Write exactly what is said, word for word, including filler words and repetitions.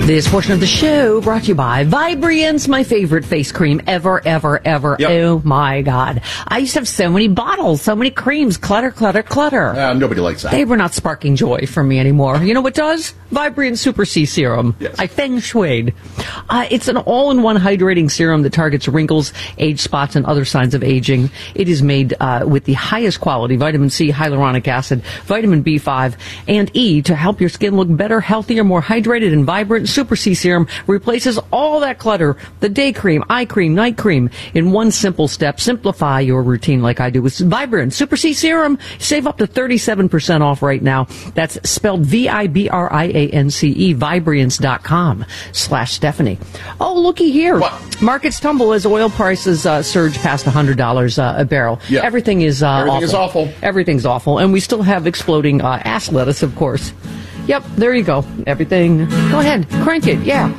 This portion of the show brought to you by Vibriance, my favorite face cream ever, ever, ever. Yep. Oh, my God. I used to have so many bottles, so many creams. Clutter, clutter, clutter. Uh, nobody likes that. They were not sparking joy for me anymore. You know what does? Vibriance Super C Serum. Yes. I feng shuied. Uh, it's an all-in-one hydrating serum that targets wrinkles, age spots, and other signs of aging. It is made uh, with the highest quality vitamin C, hyaluronic acid, vitamin B five, and E to help your skin look better, healthier, more hydrated, and vibrant. Super C Serum replaces all that clutter, the day cream, eye cream, night cream, in one simple step. Simplify your routine like I do with Vibrance Super C Serum. Save up to thirty-seven percent off right now. That's spelled V I B R I A N C E, Vibriance.com slash Stephanie. Oh, looky here. What? Markets tumble as oil prices uh, surge past one hundred dollars uh, a barrel. Yeah. Everything is uh, Everything awful. is awful. Everything's awful. And we still have exploding uh, ass lettuce, of course. Yep, there you go. Everything. Go ahead. Crank it. Yeah.